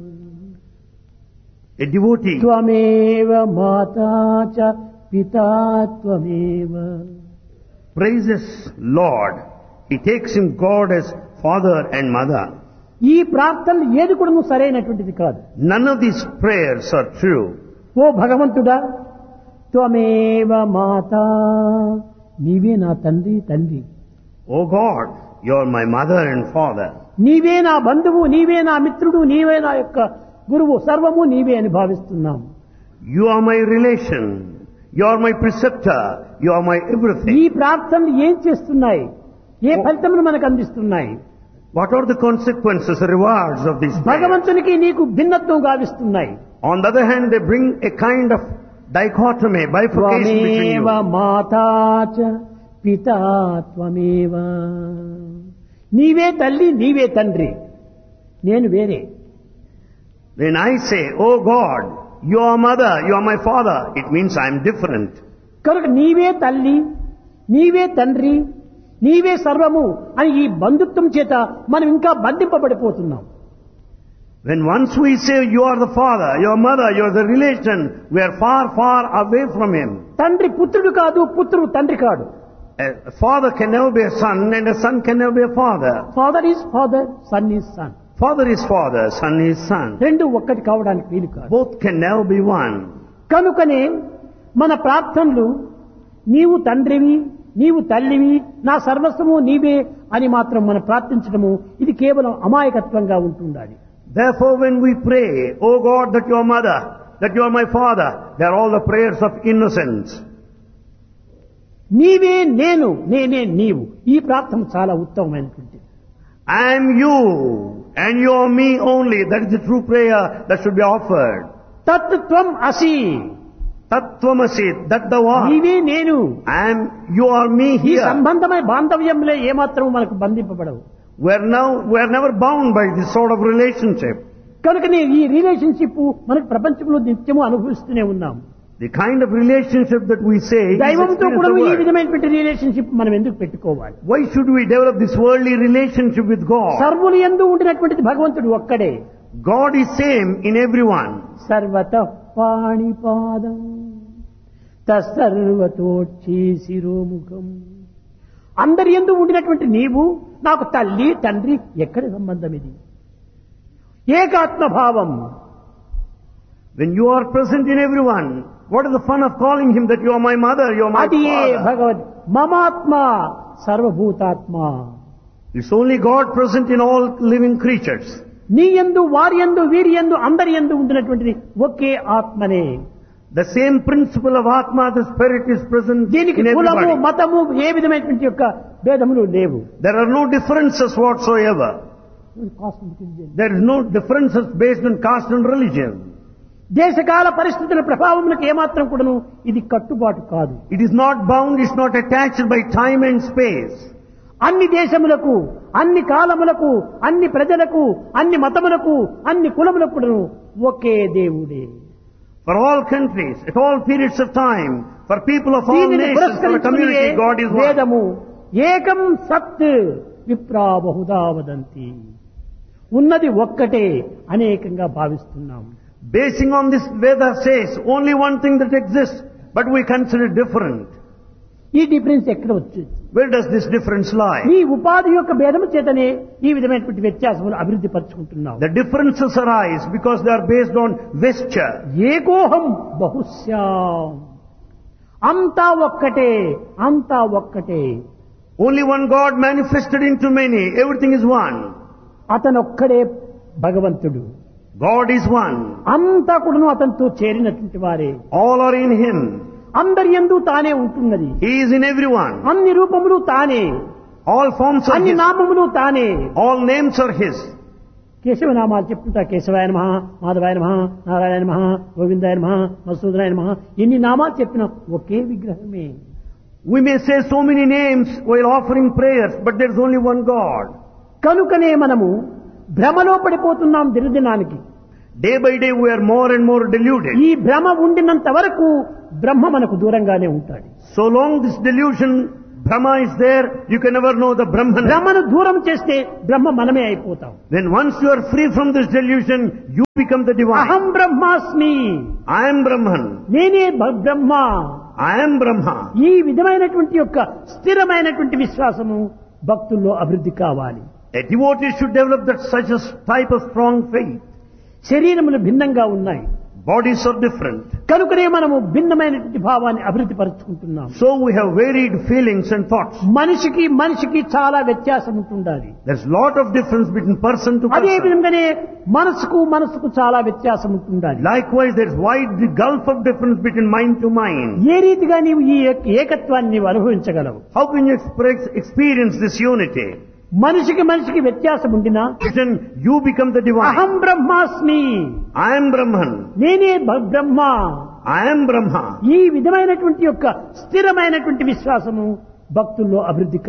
A devotee. త్వమేవ మాతా చ పితా త్వమేవ. Praises Lord. He takes him God as father and mother. ఈ ప్రార్థనలు ఏది కూడా సరైనటువంటిది కాదు. None of these prayers are true. ఓ భగవంతుడా, త్వమేవ మాతా, నీవే నా తండ్రి. Oh God, you are my mother and father. నీవే నా బంధువు, నీవే నా మిత్రుడు, నీవే నా యొక్క గురువు, సర్వము నీవే అని భావిస్తున్నాం. You are my relation. You are my preceptor. You are my everything. ఈ ప్రార్థనలు ఏం చేస్తున్నాయి? ఏ ఫలితమును మనకు అందిస్తున్నాయి? What are the consequences, rewards of these prayers? భగవంతునికి నీకు భిన్నత్వం గావిస్తున్నాయి. On the other hand, they bring a kind of dichotomy, bifurcation between you. త్వమేవ మాతా చ పితా త్వమేవ. నీవే తల్లి, నీవే తండ్రి, నేను వేరే. When I say, oh God, you are mother, you are my father, it means I am different. కనుక నీవే తల్లి, నీవే తండ్రి, నీవే సర్వము అని ఈ బంధుత్వం చేత మనం ఇంకా బంధింపబడిపోతున్నాం. When once we say you are the father, you are mother, you are the relation, we are far, far away from him. తండ్రి పుత్రుడు కాదు, పుత్రుడు తండ్రి కాడు. A father can never be a son and a son can never be a father. Father is father, sun is sun. Father is father, son is son. రెండు ఒక్కటి కావడానికి వీలు కాదు. Both can never be one. కనుకనే మన ప్రార్థనలు నీవు తండ్రివి, నీవు తల్లివి, నా సర్వస్వము నీవే అని మాత్రం మనం ప్రార్థించడము ఇది కేవలం అమాయకత్వంగా ఉంటుండాలి. Therefore when we pray, oh God, that you are mother, that you are my father, they are all the prayers of innocence. నీవే నేను, నేనే నీవు, ఈ ప్రార్థన చాలా ఉత్తమమైనటువంటిది. I am you and you are me only. That is the true prayer that should be offered. తత్ త్వం అసి, Tattvamasi, that the one. నీవే నేను. I am, you are me ఈ here. సంబంధమైన బాంధవ్యంలో ఏమాత్రం మనకు బంధింపబడవు. We are never bound by this sort of relationship. కనుకనే ఈ రిలేషన్షిప్ మనకు ప్రపంచంలో నిత్యము అనుభవిస్తూనే ఉన్నాం. The kind of relationship that we say is దైవంతో కూడా ఈ experienced. విధమైనటువంటి రిలేషన్షిప్ మనం ఎందుకు పెట్టుకోవాలి? Why should we develop this worldly relationship with God? సర్వులు యందు ఉండినటువంటిది భగవంతుడు ఒక్కడే. God is same in everyone. సర్వతః పాణిపాదం తస్సర్వతోచ్చి శిరోముఖం. అందరి యందు ఉండినటువంటి నీవు నాకు తల్లి తండ్రి, ఎక్కడి సంబంధం ఇది? ఏకాత్మ భావం. When you are present in everyone, what is the fun of calling him that you are my mother, you are my అది ఏ father? భగవద్ మమాత్మ సర్వభూతాత్మ. It's only God present in all living creatures. నీ యందు వారి యందు వీరి యందు అందరి యందు ఉండినటువంటిది ఒకే ఆత్మనే. The same principle of Atma, the Spirit, is present దీనికి in కులము everybody. మతము ఏ విధమైనటువంటి యొక్క భేదములు లేవు. There are no differences whatsoever. There is no differences based on caste and religion. దేశకాల పరిస్థితుల ప్రభావములకు ఏమాత్రం కూడాను ఇది కట్టుబాటు కాదు. It is not bound, it's not attached by time and space. అన్ని దేశములకు, అన్ని కాలములకు, అన్ని ప్రజలకు, అన్ని మతములకు, అన్ని కులములకు కూడాను ఒకే దేవుడే. For all countries, at all periods of time, for people of all దీనిని nations, for a పురస్కరించుకునే community, God is one. వేదము ఏకం సత్ విప్రా బహుదా వదంతి. ఉన్నది ఒక్కటే అనేకంగా భావిస్తున్నాం. Basing on this, Veda says only one thing that exists, but we consider different. ఈ difference ఎక్కడ వచ్చింది? Where does this difference lie? ఈ ఉపాధి యొక్క భేదము చేతనే ఈ విధమైనటువంటి వ్యత్యాసములు అభివృద్ధి పరుచుకుంటున్నాం. The differences arise because they are based on vesture. ఏకోహం బహుశ్యాం. అంతా ఒక్కటే, అంతా ఒక్కటే. Only one God manifested into many. Everything is one. అతనొక్కడే భగవంతుడు. God is one. అంతా కూడాను అతనితో చేరినటువంటి వారే. All are in Him. అందరి యందు తానే ఉంటున్నది. He is in everyone. అన్ని రూపములు తానే, All forms are అన్ని His. నామములు తానే. All names are His. కేశవనామాలు చెప్తుంటా. కేశవాయ నమః, మాధవాయ నమః, నారాయణ నమః, గోవిందాయ నమః, మధుసూదనాయ నమః. ఎన్ని నామాలు చెప్పినా ఒకే విగ్రహమే. We may say so many names while offering prayers, but there is only one God. కనుకనే మనము భ్రమలో పడిపోతున్నాం దినదినానికి. Day by day we are more and more deluded. ఈ భ్రమ ఉండినంత వరకు బ్రహ్మ మనకు దూరంగానే ఉంటాడు. So long this delusion Brahma is there, you can never know the Brahman. బ్రహ్మను దూరం చేస్తే బ్రహ్మ మనమే అయిపోతాం. When once you are free from this delusion, you become the divine. అహం బ్రహ్మాస్మి, I am Brahman. నేనే బ్రహ్మ. I am Brahma. ఈ విధమైనటువంటి యొక్క స్థిరమైనటువంటి విశ్వాసము భక్తుల్లో అభివృద్ధి కావాలి. A devotee should develop that such a type of strong faith. శరీరములు భిన్నంగా ఉన్నాయి Bodies are different. కనుకనే మనము భిన్నమైనటువంటి భావాన్ని అభివృద్ధి పరుచుకుంటున్నాం. So we have varied feelings and thoughts. మనిషికి చాలా వ్యత్యాసం ఉంటుండాలి. There's a lot of difference between person to అదే person. విధంగానే మనసుకు చాలా వ్యత్యాసం ఉంటుండాలి. Likewise, there's wide gulf of difference between mind to mind. ఏ రీతిగా నీవు ఈ ఏకత్వాన్ని నీవు అనుభవించగలవు? How can you experience this unity? మనిషికి వ్యత్యాసం ఉండినా Then you become the divine. అహం బ్రహ్మాస్మి, I am Brahman. నేనే బ్రహ్మ. I am Brahma. ఈ విధమైనటువంటి యొక్క స్థిరమైనటువంటి విశ్వాసము భక్తుల్లో అభివృద్ధి